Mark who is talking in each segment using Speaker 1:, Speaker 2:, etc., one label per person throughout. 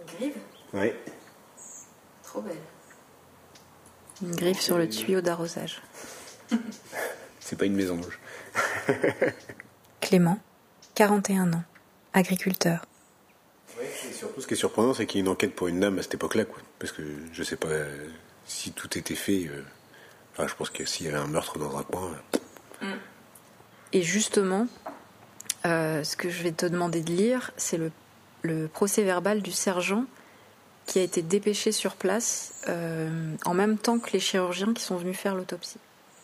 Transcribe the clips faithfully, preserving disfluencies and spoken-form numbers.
Speaker 1: Grive ?
Speaker 2: Oui.
Speaker 1: Trop belle.
Speaker 3: Une griffe sur le tuyau d'arrosage.
Speaker 2: C'est pas une mésange.
Speaker 3: Clément, quarante et un ans, agriculteur.
Speaker 2: Oui, et surtout, ce qui est surprenant, c'est qu'il y a une enquête pour une dame à cette époque-là, quoi. Parce que je sais pas euh, si tout était fait. Euh... Enfin, je pense que s'il y avait un meurtre dans un coin. Euh...
Speaker 3: Mm. Et justement, euh, ce que je vais te demander de lire, c'est le, le procès-verbal du sergent qui a été dépêché sur place euh, en même temps que les chirurgiens qui sont venus faire l'autopsie.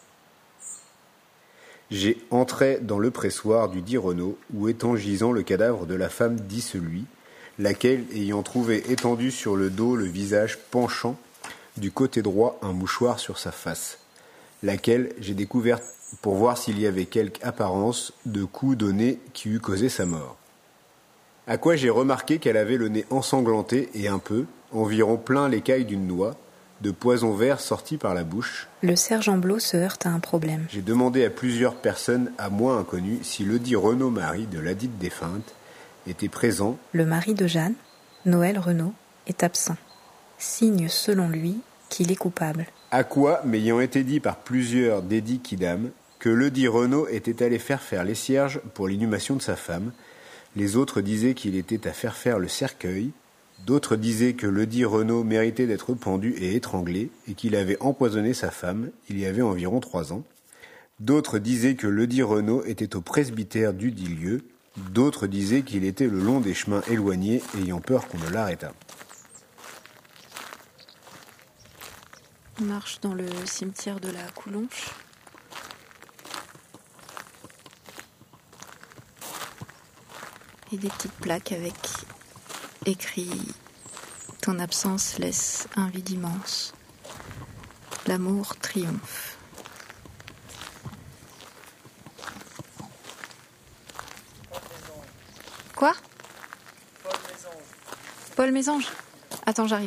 Speaker 2: J'ai entré dans le pressoir du dit Renaud, où étant gisant le cadavre de la femme dit celui, laquelle, ayant trouvé étendu sur le dos le visage penchant, du côté droit un mouchoir sur sa face, laquelle j'ai découverte pour voir s'il y avait quelque apparence de coup donné qui eût causé sa mort. À quoi j'ai remarqué qu'elle avait le nez ensanglanté et un peu, environ plein l'écaille d'une noix, de poison vert sorti par la bouche.
Speaker 3: Le sergent Blot se heurte à un problème.
Speaker 2: J'ai demandé à plusieurs personnes à moi inconnues si le dit Renaud mari de ladite défunte était présent.
Speaker 3: Le mari de Jeanne, Noël Renaud, est absent. Signe selon lui qu'il est coupable.
Speaker 2: À quoi, m'ayant été dit par plusieurs dédits quidam, que le dit Renaud était allé faire faire les cierges pour l'inhumation de sa femme, les autres disaient qu'il était à faire faire le cercueil, d'autres disaient que le dit Renaud méritait d'être pendu et étranglé et qu'il avait empoisonné sa femme il y avait environ trois ans. D'autres disaient que le dit Renaud était au presbytère du dit lieu. D'autres disaient qu'il était le long des chemins éloignés, ayant peur qu'on ne l'arrêtât.
Speaker 3: On marche dans le cimetière de la Coulonche. Et des petites plaques avec écrit « Ton absence laisse un vide immense. L'amour triomphe. » Quoi ? Paul Mésange. Paul Mésange ? Attends, j'arrive.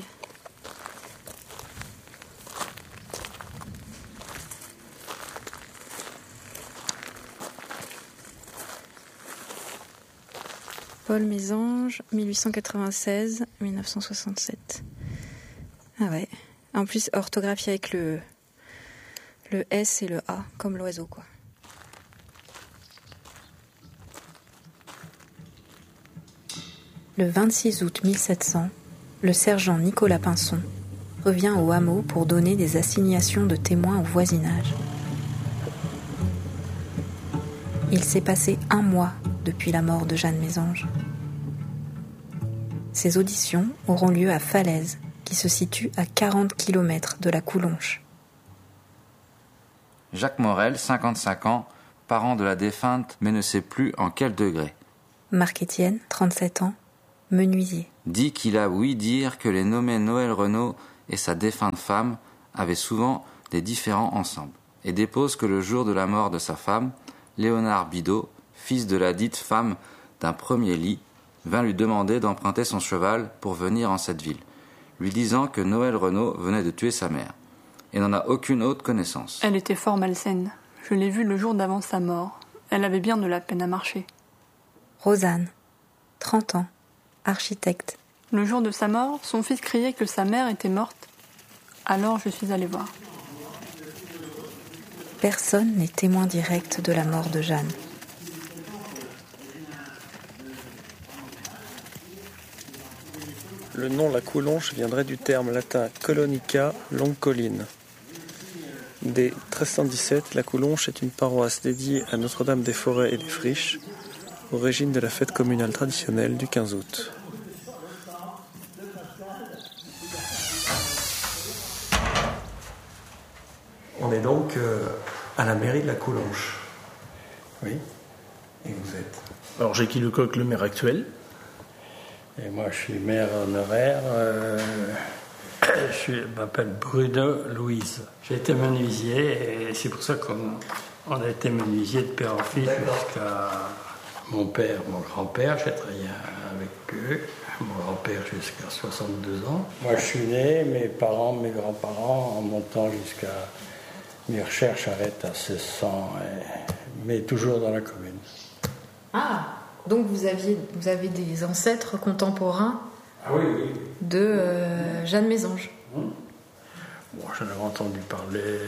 Speaker 3: Paul Mésange, mille huit cent quatre-vingt-seize à mille neuf cent soixante-sept. Ah ouais. En plus, orthographié avec le, le S et le A, comme l'oiseau, quoi. Le vingt-six août mille sept cents, le sergent Nicolas Pinson revient au hameau pour donner des assignations de témoins au voisinage. Il s'est passé un mois depuis la mort de Jeanne Mésange. Ces auditions auront lieu à Falaise, qui se situe à quarante kilomètres de la Coulonche.
Speaker 4: Jacques Morel, cinquante-cinq ans, parent de la défunte, mais ne sait plus en quel degré.
Speaker 3: Marc Étienne, trente-sept ans, menuisier.
Speaker 4: Dit qu'il a ouï dire que les nommés Noël Renaud et sa défunte femme avaient souvent des différends ensemble, et dépose que le jour de la mort de sa femme, Léonard Bidot, fils de la dite femme d'un premier lit, vint lui demander d'emprunter son cheval pour venir en cette ville, lui disant que Noël Renaud venait de tuer sa mère, et n'en a aucune autre connaissance.
Speaker 5: Elle était fort malsaine. Je l'ai vue le jour d'avant sa mort. Elle avait bien de la peine à marcher.
Speaker 3: Rosanne, trente ans, architecte.
Speaker 5: Le jour de sa mort, son fils criait que sa mère était morte. Alors je suis allée voir.
Speaker 3: Personne n'est témoin direct de la mort de Jeanne.
Speaker 6: Le nom La Coulonche viendrait du terme latin colonica, longue colline. Dès treize cent dix-sept, La Coulonche est une paroisse dédiée à Notre-Dame des Forêts et des Friches, origine de la fête communale traditionnelle du quinze août.
Speaker 7: On est donc euh, à la mairie de La Coulonche.
Speaker 8: Oui.
Speaker 7: Et vous êtes ?
Speaker 8: Alors j'ai Guy Lecoq, le maire actuel.
Speaker 9: Et moi, je suis maire honoraire. Euh, je suis, m'appelle Bruno Louise. J'ai été menuisier et c'est pour ça qu'on on a été menuisier de père en fils jusqu'à mon père, mon grand-père. J'ai travaillé avec eux. Mon grand-père jusqu'à soixante-deux ans. Moi, je suis né, mes parents, mes grands-parents, en montant jusqu'à... Mes recherches arrêtent à seize cents, et... mais toujours dans la commune.
Speaker 1: Ah, donc vous, aviez, vous avez des ancêtres contemporains
Speaker 9: Ah oui, oui.
Speaker 3: de euh, Jeanne Mésange.
Speaker 9: Mmh. Bon, j'en avais entendu parler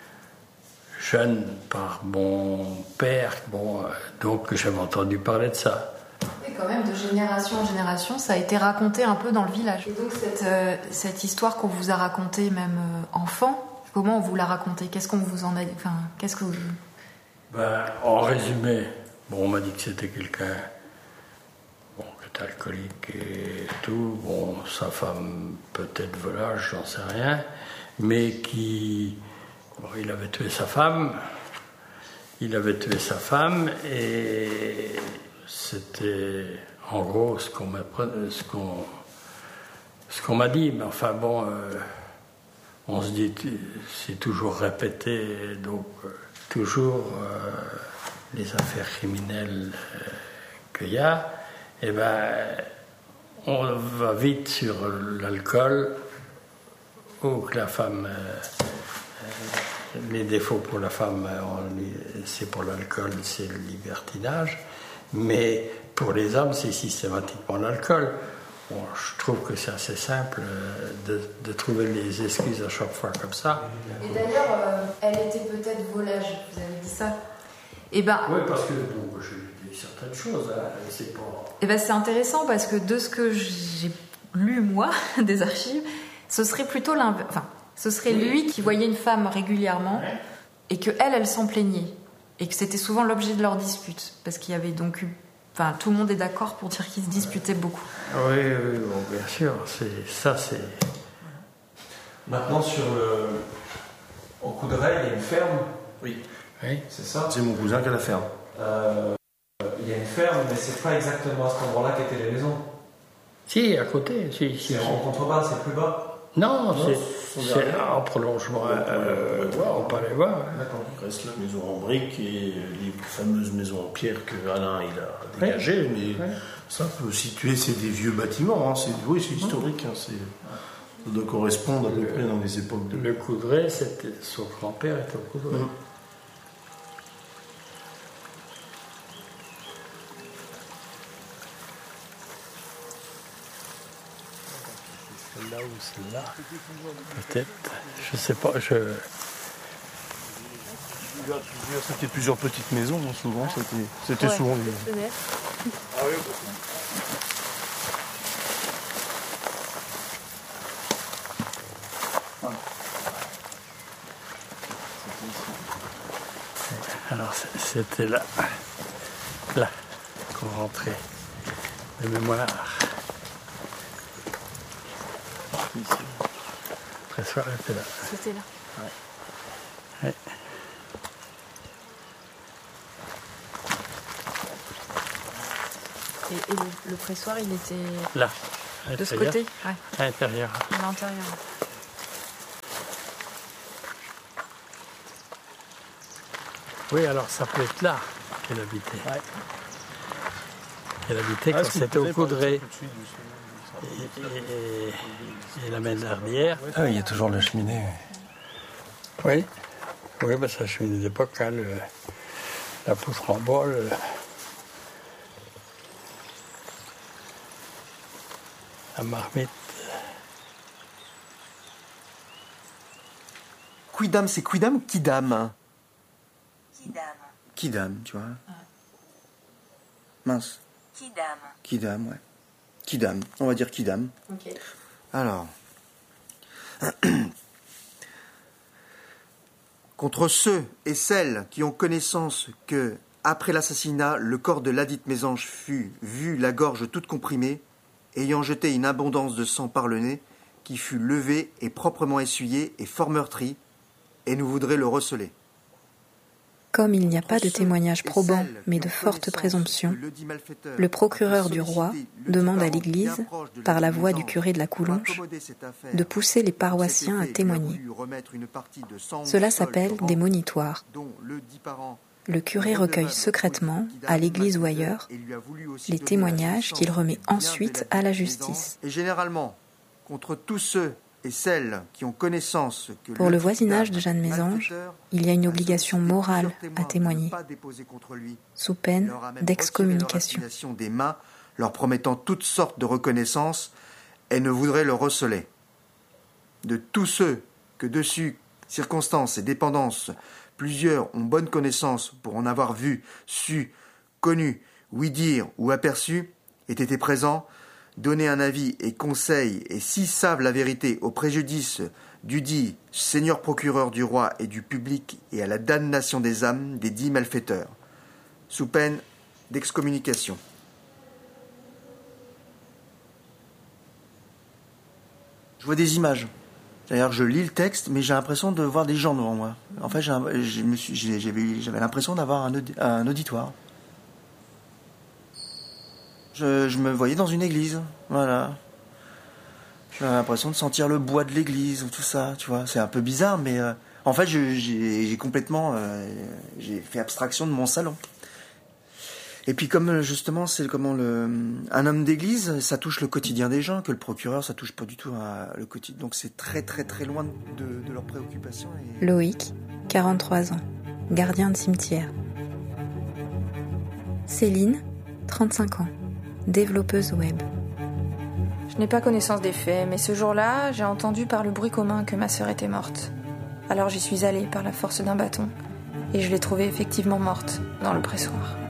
Speaker 9: jeune par mon père, bon, donc j'avais entendu parler de ça.
Speaker 3: Et quand même, de génération en génération, ça a été raconté un peu dans le village. Et donc cette, euh, cette histoire qu'on vous a racontée, même euh, enfant, comment on vous l'a racontée? Qu'est-ce qu'on vous en a dit? Enfin, qu'est-ce que vous...
Speaker 9: Ben, en résumé, bon, on m'a dit que c'était quelqu'un bon, qui était alcoolique et tout. Bon, sa femme peut-être volage, j'en sais rien, mais qui, bon, il avait tué sa femme. Il avait tué sa femme et c'était en gros ce qu'on m'a ce qu'on ce qu'on m'a dit. Mais enfin bon, euh, on se dit c'est toujours répété, donc euh, toujours euh, les affaires criminelles euh, qu'il y a. Et ben on va vite sur l'alcool ou que la femme. Euh, Les défauts pour la femme, c'est pour l'alcool, c'est le libertinage. Mais pour les hommes, c'est systématiquement l'alcool. Bon, je trouve que c'est assez simple de, de trouver les excuses à chaque fois comme ça.
Speaker 3: Et d'ailleurs, euh, elle était peut-être volage, vous avez dit ça. Et ben,
Speaker 9: oui, parce que bon, j'ai dit certaines choses. Hein, c'est pas...
Speaker 3: Et ben, c'est intéressant parce que de ce que j'ai lu, moi, des archives, ce serait plutôt l'inverse. Enfin, ce serait oui. lui qui voyait une femme régulièrement ouais. et que elle, elle s'en plaignait. Et que c'était souvent l'objet de leur dispute. Parce qu'il y avait donc eu... Enfin, tout le monde est d'accord pour dire qu'ils se disputaient beaucoup.
Speaker 9: Oui, oui, bon, bien sûr. C'est, ça, c'est...
Speaker 10: Maintenant, sur le... au Coudray, il y a une ferme.
Speaker 8: Oui.
Speaker 9: Oui.
Speaker 10: C'est ça?
Speaker 8: C'est mon cousin qui a la ferme.
Speaker 10: Euh, il y a une ferme, mais c'est pas exactement à cet endroit-là qu'étaient les maisons.
Speaker 9: Si, à côté. Si, si,
Speaker 10: c'est en contrebas, c'est plus bas?
Speaker 9: Non, non, c'est, c'est en prolongement. Euh, euh, voir, on peut aller voir.
Speaker 8: D'accord. Il reste la maison en briques et les fameuses maisons en pierre que Alain il a dégagées. Oui. Mais oui. Ça peut situer, c'est des vieux bâtiments. Hein. C'est, oui, c'est historique. Hein. C'est, ça doit correspondre à peu près dans les époques de.
Speaker 9: Le Coudray, c'était, son grand-père était au Coudray. Mmh. Là ou celle-là, peut-être, je sais pas, je...
Speaker 8: C'était plusieurs petites maisons, souvent, c'était, c'était ouais, souvent les... Ah oui,
Speaker 9: alors c'était là, là, qu'on rentrait, de mémoire. Le pressoir était là.
Speaker 3: C'était là.
Speaker 9: Ouais. Ouais.
Speaker 3: Et, et le, le pressoir, il était
Speaker 9: là,
Speaker 3: de ce côté,
Speaker 9: ouais. À l'intérieur.
Speaker 3: À l'intérieur.
Speaker 9: Oui, alors ça peut être là qu'elle habitait. Ouais. Elle habitait ah, quand c'était au Coudray. Et, et, et la main dernière.
Speaker 7: Ah, il y a toujours la cheminée.
Speaker 9: Oui, oui, bah, c'est la cheminée d'époque, hein, le, la poutre en bois. Le... La marmite.
Speaker 7: Quidam, c'est quidam ou kidam?
Speaker 11: Kidam.
Speaker 7: Kidam, tu vois. Ouais. Mince.
Speaker 11: Kidam.
Speaker 7: Kidam, ouais. Kidam, on va dire Kidam.
Speaker 3: Ok.
Speaker 7: Alors. Contre ceux et celles qui ont connaissance que, après l'assassinat, le corps de ladite Mésange fut vu la gorge toute comprimée, ayant jeté une abondance de sang par le nez, qui fut levé et proprement essuyé et fort meurtri, et nous voudrait le receler.
Speaker 3: Comme il n'y a pas de témoignages probants, mais de fortes présomptions, le procureur du roi demande à l'Église, par la voix du curé de la Coulonche, de pousser les paroissiens à témoigner. Cela s'appelle des monitoires. Le curé recueille secrètement, à l'église ou ailleurs, les témoignages qu'il remet ensuite à la justice.
Speaker 7: Et généralement, contre tous ceux et celles qui ont connaissance que
Speaker 3: pour le voisinage de Jeanne Mésange, il y a une obligation morale à témoigner, sous peine d'excommunication.
Speaker 7: Des mains, leur promettant toutes sortes de reconnaissances et ne voudrait le receler. De tous ceux que dessus circonstances et dépendances, plusieurs ont bonne connaissance pour en avoir vu, su, connu, ouï dire ou aperçu, aient été présents, donné un avis et conseil, et si savent la vérité au préjudice du dit seigneur procureur du roi et du public et à la damnation des âmes des dix malfaiteurs, sous peine d'excommunication. Je vois des images. D'ailleurs, je lis le texte, mais j'ai l'impression de voir des gens devant moi. En fait, j'ai, je me suis, j'ai, j'avais, j'avais l'impression d'avoir un, audi- un auditoire. Je, je me voyais dans une église, voilà. J'avais l'impression de sentir le bois de l'église ou tout ça, tu vois. C'est un peu bizarre, mais euh, en fait, je, j'ai, j'ai complètement, euh, j'ai fait abstraction de mon salon. Et puis comme justement c'est comment le un homme d'église, ça touche le quotidien des gens, que le procureur ça touche pas du tout à, le quotidien. Donc c'est très très très loin de, de leurs préoccupations. Et...
Speaker 3: Loïc, quarante-trois ans, gardien de cimetière. Céline, trente-cinq ans, développeuse web.
Speaker 12: Je n'ai pas connaissance des faits, mais ce jour-là, j'ai entendu par le bruit commun que ma sœur était morte. Alors j'y suis allée par la force d'un bâton, et je l'ai trouvée effectivement morte dans le pressoir.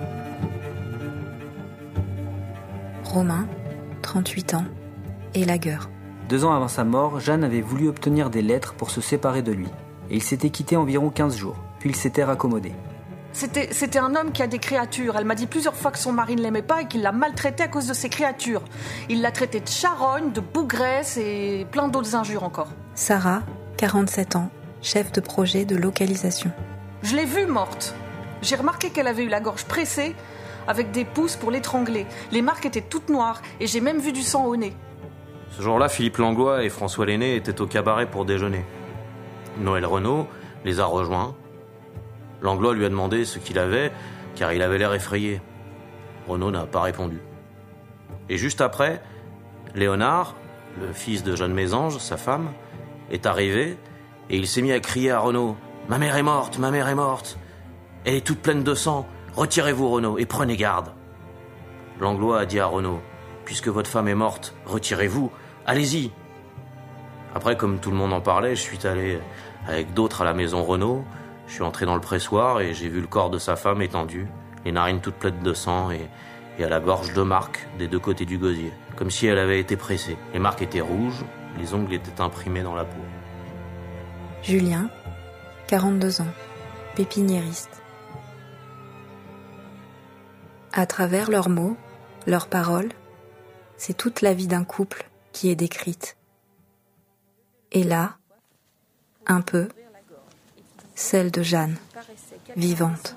Speaker 3: Romain, trente-huit ans, élagueur.
Speaker 13: Deux ans avant sa mort, Jeanne avait voulu obtenir des lettres pour se séparer de lui. Et ils s'étaient quittés environ quinze jours, puis ils s'étaient raccommodés.
Speaker 14: C'était, c'était un homme qui a des créatures. Elle m'a dit plusieurs fois que son mari ne l'aimait pas et qu'il l'a maltraité à cause de ses créatures. Il l'a traité de charogne, de bougresse et plein d'autres injures encore.
Speaker 3: Sarah, quarante-sept ans, chef de projet de localisation.
Speaker 14: Je l'ai vue morte. J'ai remarqué qu'elle avait eu la gorge pressée avec des pouces pour l'étrangler. Les marques étaient toutes noires et j'ai même vu du sang au nez.
Speaker 10: Ce jour-là, Philippe Langlois et François Lenné étaient au cabaret pour déjeuner. Noël Renaud les a rejoints. Langlois lui a demandé ce qu'il avait, car il avait l'air effrayé. Renaud n'a pas répondu. Et juste après, Léonard, le fils de Jeanne Mésange, sa femme, est arrivé et il s'est mis à crier à Renaud « Ma mère est morte, ma mère est morte. Elle est toute pleine de sang. Retirez-vous, Renaud, et prenez garde. » Langlois a dit à Renaud « Puisque votre femme est morte, retirez-vous, allez-y. » Après, comme tout le monde en parlait, je suis allé avec d'autres à la maison Renaud. Je suis entré dans le pressoir et j'ai vu le corps de sa femme étendu, les narines toutes pleines de sang et, et à la gorge deux marques des deux côtés du gosier, comme si elle avait été pressée. Les marques étaient rouges, les ongles étaient imprimés dans la peau.
Speaker 3: Julien, quarante-deux ans, pépiniériste. À travers leurs mots, leurs paroles, c'est toute la vie d'un couple qui est décrite. Et là, un peu, celle de Jeanne, vivante.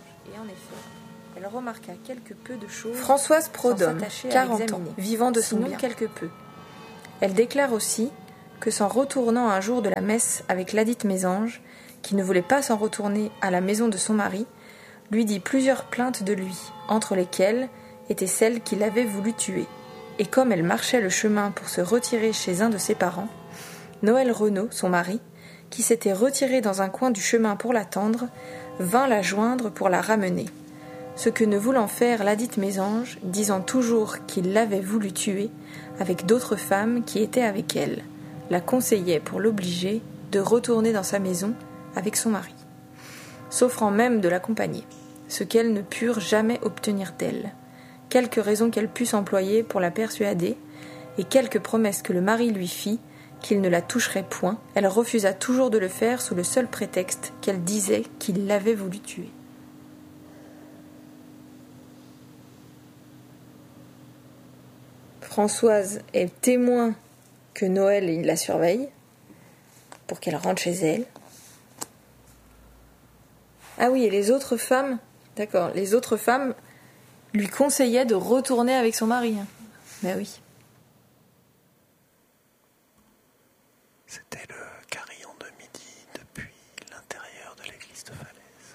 Speaker 12: Françoise Prodhomme, quarante ans, vivant de son bien quelque peu. Elle déclare aussi que s'en retournant un jour de la messe avec ladite Mésange, qui ne voulait pas s'en retourner à la maison de son mari, lui dit plusieurs plaintes de lui, entre lesquelles était celle qui l'avait voulu tuer. Et comme elle marchait le chemin pour se retirer chez un de ses parents, Noël Renaud, son mari, qui s'était retiré dans un coin du chemin pour l'attendre, vint la joindre pour la ramener. Ce que ne voulant faire ladite Mésange, disant toujours qu'il l'avait voulu tuer, avec d'autres femmes qui étaient avec elle, la conseillait pour l'obliger de retourner dans sa maison avec son mari, s'offrant même de l'accompagner, ce qu'elles ne purent jamais obtenir d'elle, quelques raisons qu'elle put s'employer pour la persuader, et quelques promesses que le mari lui fit, qu'il ne la toucherait point, elle refusa toujours de le faire sous le seul prétexte qu'elle disait qu'il l'avait voulu tuer. Françoise est témoin que Noël il la surveille pour qu'elle rentre chez elle. Ah oui, et les autres femmes, d'accord, les autres femmes lui conseillaient de retourner avec son mari. Ben oui.
Speaker 15: C'était le carillon de midi depuis l'intérieur de l'église de Falaise.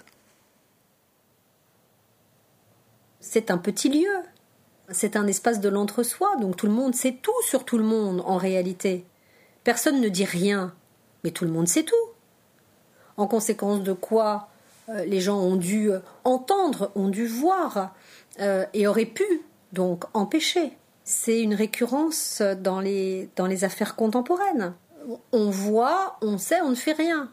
Speaker 16: C'est un petit lieu. C'est un espace de l'entre-soi, donc tout le monde sait tout sur tout le monde, en réalité. Personne ne dit rien, mais tout le monde sait tout. En conséquence de quoi, euh, les gens ont dû entendre, ont dû voir, euh, et auraient pu, donc, empêcher. C'est une récurrence dans les, dans les affaires contemporaines. On voit, on sait, on ne fait rien.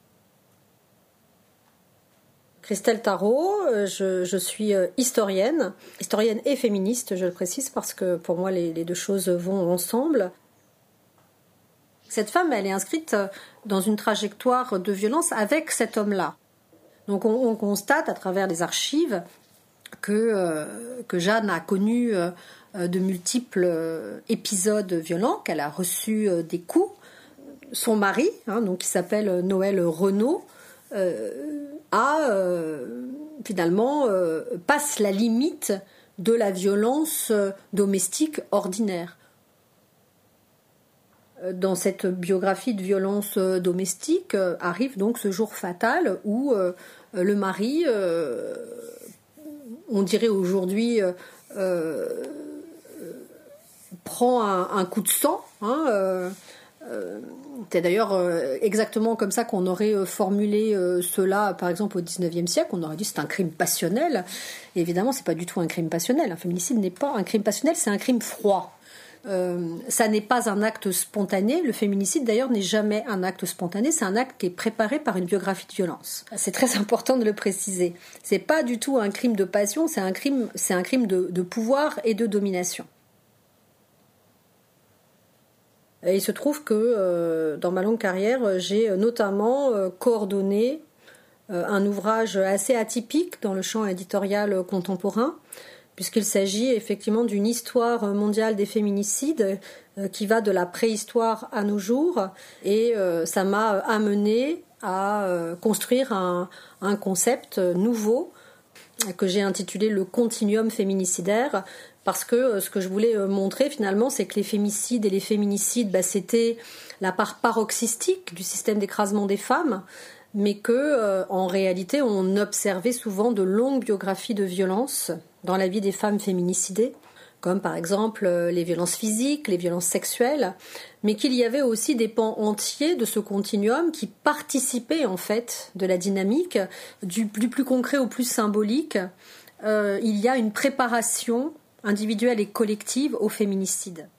Speaker 16: Christelle Tarot, je, je suis historienne, historienne et féministe, je le précise, parce que pour moi les, les deux choses vont ensemble. Cette femme, elle est inscrite dans une trajectoire de violence avec cet homme-là. Donc on, on constate à travers les archives que, euh, que Jeanne a connu euh, de multiples euh, épisodes violents, qu'elle a reçu euh, des coups. Son mari, hein, donc qui s'appelle Noël Renaud, euh, a euh, finalement euh, passe la limite de la violence euh, domestique ordinaire. Dans cette biographie de violence euh, domestique euh, arrive donc ce jour fatal où euh, le mari, euh, on dirait aujourd'hui, euh, euh, prend un, un coup de sang. Hein, euh, euh, c'est d'ailleurs euh, exactement comme ça qu'on aurait euh, formulé euh, cela, par exemple, au dix-neuvième siècle. On aurait dit c'est un crime passionnel. Et évidemment, c'est pas du tout un crime passionnel. Un féminicide n'est pas un crime passionnel, c'est un crime froid. Euh, ça n'est pas un acte spontané. Le féminicide, d'ailleurs, n'est jamais un acte spontané. C'est un acte qui est préparé par une biographie de violence. C'est très important de le préciser. C'est pas du tout un crime de passion. C'est un crime, c'est un crime de, de pouvoir et de domination. Et il se trouve que euh, dans ma longue carrière, j'ai notamment euh, coordonné euh, un ouvrage assez atypique dans le champ éditorial contemporain, puisqu'il s'agit effectivement d'une histoire mondiale des féminicides euh, qui va de la préhistoire à nos jours. Et euh, ça m'a amené à euh, construire un, un concept nouveau que j'ai intitulé le continuum féminicidaire, parce que euh, ce que je voulais euh, montrer finalement, c'est que les fémicides et les féminicides, bah, c'était la part paroxystique du système d'écrasement des femmes, mais que euh, en réalité, on observait souvent de longues biographies de violence dans la vie des femmes féminicidées, comme par exemple euh, les violences physiques, les violences sexuelles, mais qu'il y avait aussi des pans entiers de ce continuum qui participaient en fait de la dynamique, du, du plus concret au plus symbolique. Euh, il y a une préparation individuelle et collective au féminicide.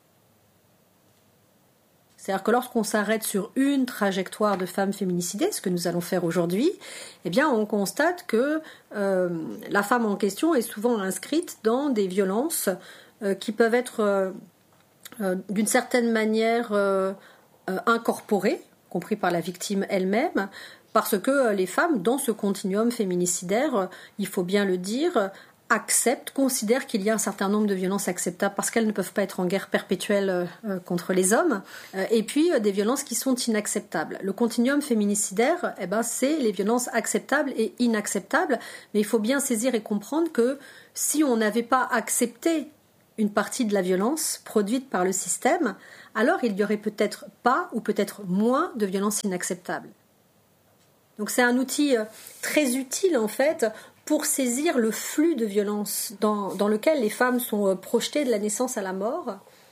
Speaker 16: C'est-à-dire que lorsqu'on s'arrête sur une trajectoire de femmes féminicidées, ce que nous allons faire aujourd'hui, eh bien, on constate que euh, la femme en question est souvent inscrite dans des violences euh, qui peuvent être euh, euh, d'une certaine manière euh, euh, incorporées, compris par la victime elle-même, parce que euh, les femmes, dans ce continuum féminicidaire, euh, il faut bien le dire, acceptent, considèrent qu'il y a un certain nombre de violences acceptables parce qu'elles ne peuvent pas être en guerre perpétuelle euh, contre les hommes, euh, et puis euh, des violences qui sont inacceptables. Le continuum féminicidaire, eh ben, c'est les violences acceptables et inacceptables, mais il faut bien saisir et comprendre que si on n'avait pas accepté une partie de la violence produite par le système, alors il n'y aurait peut-être pas ou peut-être moins de violences inacceptables. Donc c'est un outil euh, très utile en fait pour saisir le flux de violence dans, dans lequel les femmes sont projetées de la naissance à la mort.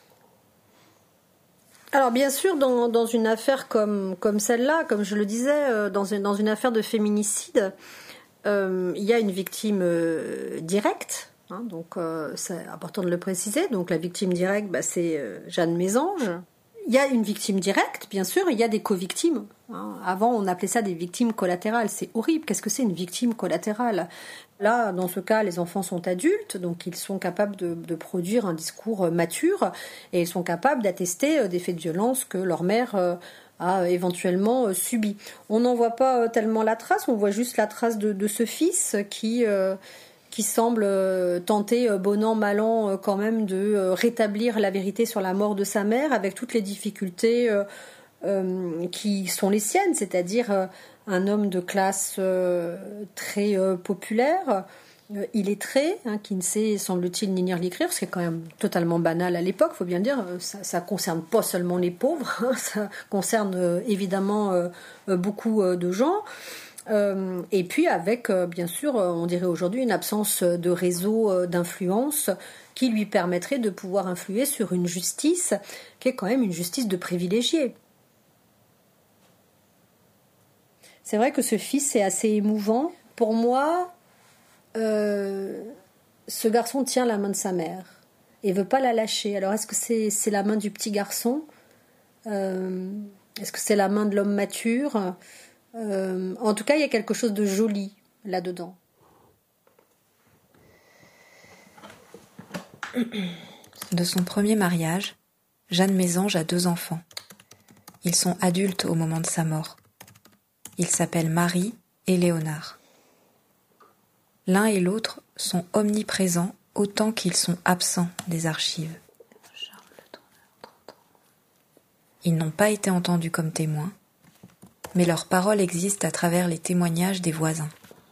Speaker 16: Alors bien sûr, dans, dans une affaire comme, comme celle-là, comme je le disais, dans une, dans une affaire de féminicide, euh, il y a une victime euh, directe, hein, donc euh, c'est important de le préciser. Donc la victime directe, bah, c'est euh, Jeanne Mésange. Il y a une victime directe, bien sûr, il y a des co-victimes. Hein. Avant, on appelait ça des victimes collatérales. C'est horrible. Qu'est-ce que c'est une victime collatérale ? Là, dans ce cas, les enfants sont adultes, donc ils sont capables de, de produire un discours mature et ils sont capables d'attester des faits de violence que leur mère a éventuellement subis. On n'en voit pas tellement la trace, on voit juste la trace de, de ce fils qui... Euh, qui semble tenter, bon an, mal an, quand même, de rétablir la vérité sur la mort de sa mère, avec toutes les difficultés euh, euh, qui sont les siennes, c'est-à-dire euh, un homme de classe euh, très euh, populaire, euh, illettré, hein, qui ne sait, semble-t-il, ni lire ni écrire, ce qui est quand même totalement banal à l'époque, il faut bien le dire, ça, ça concerne pas seulement les pauvres, hein, ça concerne euh, évidemment euh, beaucoup euh, de gens. Euh, et puis avec, euh, bien sûr, euh, on dirait aujourd'hui une absence de réseau euh, d'influence qui lui permettrait de pouvoir influer sur une justice qui est quand même une justice de privilégiés. C'est vrai que ce fils est assez émouvant. Pour moi, euh, ce garçon tient la main de sa mère. et veut pas la lâcher. Alors est-ce que c'est, c'est la main du petit garçon euh, Est-ce que c'est la main de l'homme mature euh, En tout cas, il y a quelque chose de joli là-dedans.
Speaker 3: De son premier mariage, Jeanne Mésange a deux enfants. Ils sont adultes au moment de sa mort. Ils s'appellent Marie et Léonard. L'un et l'autre sont omniprésents autant qu'ils sont absents des archives. Ils n'ont pas été entendus comme témoins, mais leurs paroles existent à travers les témoignages des voisins.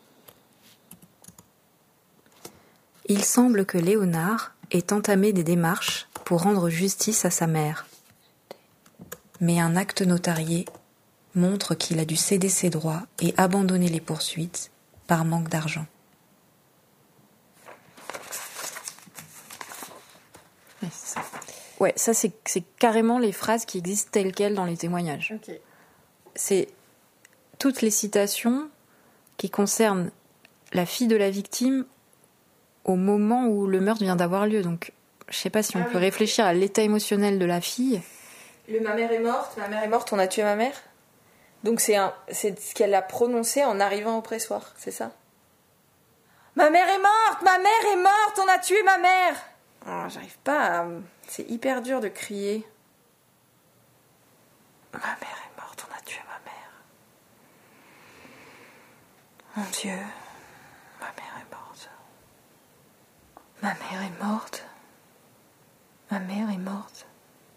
Speaker 3: Il semble que Léonard ait entamé des démarches pour rendre justice à sa mère. Mais un acte notarié montre qu'il a dû céder ses droits et abandonner les poursuites par manque d'argent.
Speaker 5: Ouais, c'est ça.
Speaker 3: Ouais, ça c'est, c'est carrément les phrases qui existent telles quelles dans les témoignages.
Speaker 12: Ok.
Speaker 3: C'est toutes les citations qui concernent la fille de la victime au moment où le meurtre vient d'avoir lieu. Donc, je sais pas si on ah peut oui. réfléchir à l'état émotionnel de la fille.
Speaker 12: Le ma mère est morte, ma mère est morte, on a tué ma mère. Donc c'est, un, c'est ce qu'elle a prononcé en arrivant au pressoir, c'est ça? Ma mère est morte, ma mère est morte, on a tué ma mère. Oh, j'arrive pas à... C'est hyper dur de crier. Ma mère est morte, on a tué ma mère. Mon Dieu, ma mère est morte. Ma mère est morte. Ma mère est morte.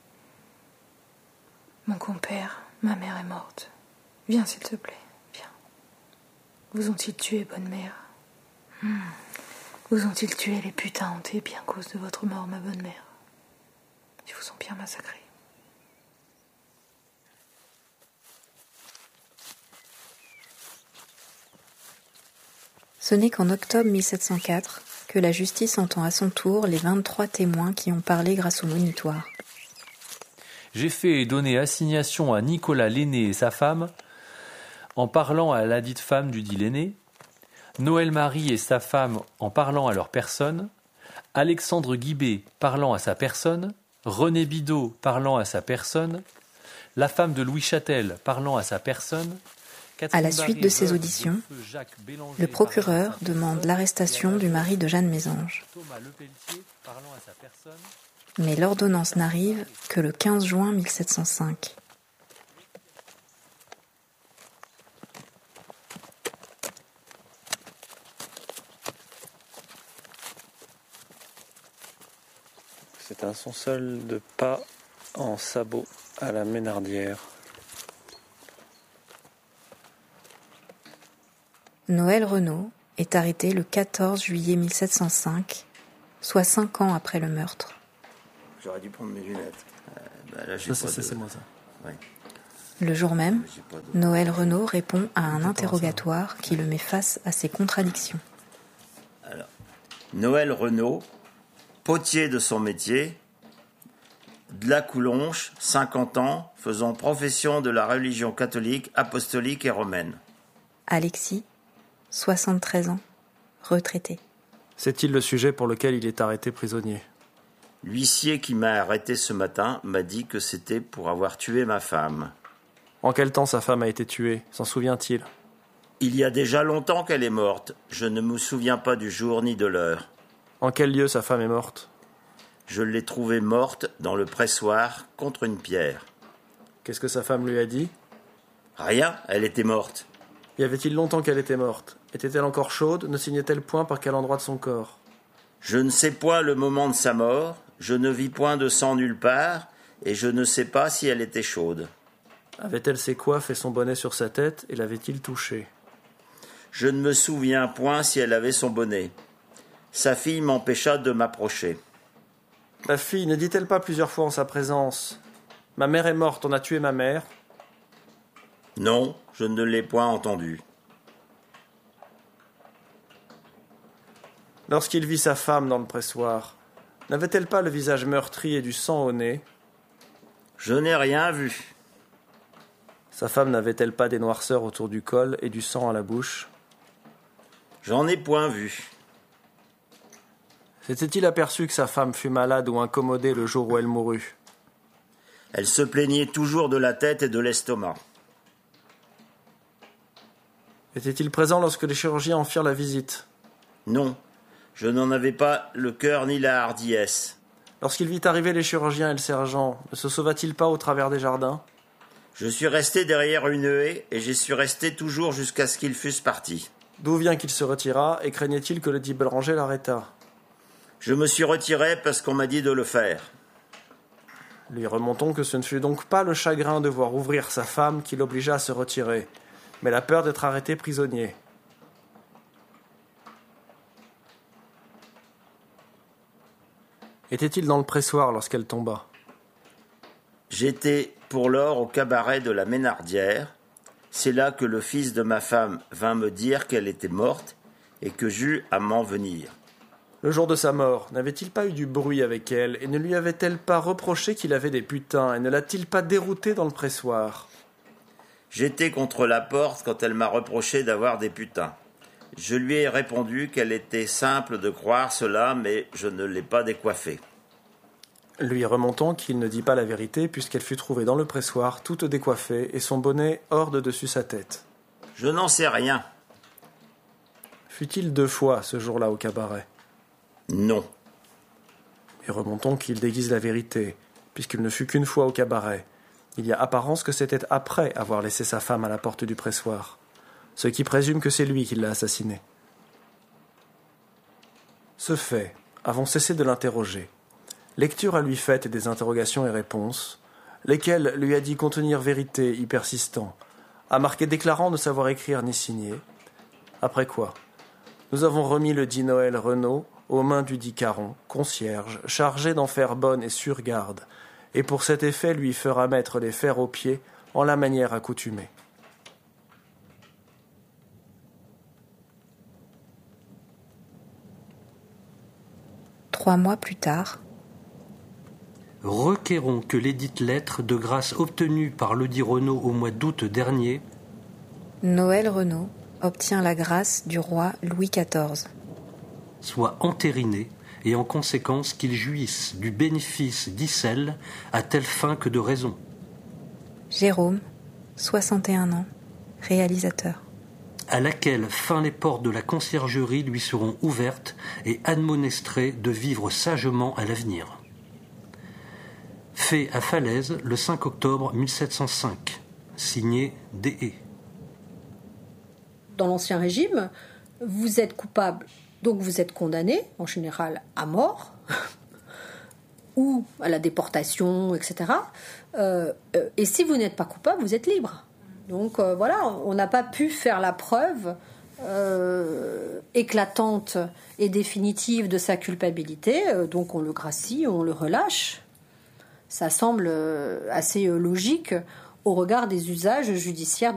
Speaker 12: Mon compère, ma mère est morte. Viens, s'il te plaît, viens. Vous ont-ils tué, bonne mère? hmm. Vous ont-ils tué, les putains hantés, bien à cause de votre mort, ma bonne mère? Ils vous ont bien massacré.
Speaker 3: Ce n'est qu'en octobre mille sept cent quatre que la justice entend à son tour les vingt-trois témoins qui ont parlé grâce au monitoire.
Speaker 17: J'ai fait et donné assignation à Nicolas Lenné et sa femme, en parlant à ladite femme du dit Lenné, Noël Marie et sa femme en parlant à leur personne, Alexandre Guibé parlant à sa personne, René Bidot parlant à sa personne, la femme de Louis Châtel parlant à sa personne.
Speaker 3: À la suite de ces auditions, le procureur demande l'arrestation du mari de Jeanne Mésange. Mais l'ordonnance n'arrive que le quinze juin mille sept cent cinq.
Speaker 6: C'est un son seul de pas en sabot à la Ménardière.
Speaker 3: Noël Renaud est arrêté le quatorze juillet mille sept cent cinq, soit cinq ans après le meurtre.
Speaker 18: J'aurais dû prendre mes lunettes. Euh, bah là,
Speaker 6: j'ai ça, ça, de... c'est moi ça.
Speaker 18: Ouais.
Speaker 3: Le jour même, de... Noël Renaud répond à un interrogatoire qui le met face à ses contradictions.
Speaker 18: Alors, Noël Renaud, potier de son métier, de la Coulonche, cinquante ans, faisant profession de la religion catholique, apostolique et romaine.
Speaker 3: Alexis, soixante-treize ans, retraité.
Speaker 6: C'est-il le sujet pour lequel il est arrêté prisonnier?
Speaker 18: L'huissier qui m'a arrêté ce matin m'a dit que c'était pour avoir tué ma femme.
Speaker 6: En quel temps sa femme a été tuée? S'en souvient-il?
Speaker 18: Il y a déjà longtemps qu'elle est morte. Je ne me souviens pas du jour ni de l'heure.
Speaker 6: En quel lieu sa femme est morte?
Speaker 18: Je l'ai trouvée morte dans le pressoir contre une pierre.
Speaker 6: Qu'est-ce que sa femme lui a dit?
Speaker 18: Rien, elle était morte.
Speaker 6: Y avait-il longtemps qu'elle était morte? Était-elle encore chaude? Ne signait-elle point par quel endroit de son corps?
Speaker 18: Je ne sais point le moment de sa mort, je ne vis point de sang nulle part, et je ne sais pas si elle était chaude.
Speaker 6: Avait-elle ses coiffes et son bonnet sur sa tête, et l'avait-il touchée?
Speaker 18: Je ne me souviens point si elle avait son bonnet. Sa fille m'empêcha de m'approcher.
Speaker 6: La fille ne dit-elle pas plusieurs fois en sa présence: « Ma mère est morte, on a tué ma mère » ?
Speaker 18: Non, je ne l'ai point entendu.
Speaker 6: Lorsqu'il vit sa femme dans le pressoir, n'avait-elle pas le visage meurtri et du sang au nez?
Speaker 18: Je n'ai rien vu.
Speaker 6: Sa femme n'avait-elle pas des noirceurs autour du col et du sang à la bouche?
Speaker 18: J'en ai point vu.
Speaker 6: S'était-il aperçu que sa femme fut malade ou incommodée le jour où elle mourut?
Speaker 18: Elle se plaignait toujours de la tête et de l'estomac.
Speaker 6: Était-il présent lorsque les chirurgiens en firent la visite?
Speaker 18: Non, je n'en avais pas le cœur ni la hardiesse.
Speaker 6: Lorsqu'il vit arriver les chirurgiens et le sergent, ne se sauva-t-il pas au travers des jardins?
Speaker 18: Je suis resté derrière une haie et j'y suis resté toujours jusqu'à ce qu'ils fussent partis.
Speaker 6: D'où vient qu'il se retira et craignait-il que le dit Béranger l'arrêtât?
Speaker 18: Je me suis retiré parce qu'on m'a dit de le faire.
Speaker 6: Lui remontons que ce ne fut donc pas le chagrin de voir ouvrir sa femme qui l'obligea à se retirer, mais la peur d'être arrêté prisonnier. Était-il dans le pressoir lorsqu'elle tomba?
Speaker 18: J'étais pour lors au cabaret de la Ménardière. C'est là que le fils de ma femme vint me dire qu'elle était morte et que j'eus à m'en venir.
Speaker 6: Le jour de sa mort, n'avait-il pas eu du bruit avec elle et ne lui avait-elle pas reproché qu'il avait des putains et ne l'a-t-il pas dérouté dans le pressoir?
Speaker 18: J'étais contre la porte quand elle m'a reproché d'avoir des putains. Je lui ai répondu qu'elle était simple de croire cela, mais je ne l'ai pas décoiffée.
Speaker 6: Lui remontons qu'il ne dit pas la vérité puisqu'elle fut trouvée dans le pressoir toute décoiffée et son bonnet hors de dessus sa tête.
Speaker 18: Je n'en sais rien.
Speaker 6: Fut-il deux fois ce jour-là au cabaret?
Speaker 18: Non.
Speaker 6: Et remontons qu'il déguise la vérité, puisqu'il ne fut qu'une fois au cabaret. Il y a apparence que c'était après avoir laissé sa femme à la porte du pressoir, ce qui présume que c'est lui qui l'a assassinée. Ce fait, avons cessé de l'interroger. Lecture à lui faite des interrogations et réponses, lesquelles lui a dit contenir vérité y persistant, a marqué déclarant ne savoir écrire ni signer. Après quoi, nous avons remis le dit Noël Renaud aux mains du dit Caron, concierge, chargé d'en faire bonne et sûre garde, et pour cet effet lui fera mettre les fers aux pieds en la manière accoutumée.
Speaker 3: Trois mois plus tard.
Speaker 19: Requérons que l'édite lettre de grâce obtenue par ledit Renaud au mois d'août dernier.
Speaker 3: Noël Renaud obtient la grâce du roi Louis quatorze.
Speaker 19: Soit entériné et en conséquence qu'il jouisse du bénéfice d'Issel à telle fin que de raison.
Speaker 3: Jérôme, soixante et un ans, réalisateur.
Speaker 19: À laquelle fin les portes de la conciergerie lui seront ouvertes et admonestrées de vivre sagement à l'avenir. Fait à Falaise le cinq octobre mille sept cent cinq. Signé D E.
Speaker 16: Dans l'Ancien Régime, vous êtes coupable, donc vous êtes condamné, en général à mort, ou à la déportation, et cetera. Euh, euh, et si vous n'êtes pas coupable, vous êtes libre. Donc euh, voilà, on n'a pas pu faire la preuve euh, éclatante et définitive de sa culpabilité, euh, donc on le gracie, on le relâche. Ça semble assez logique au regard des usages judiciaires de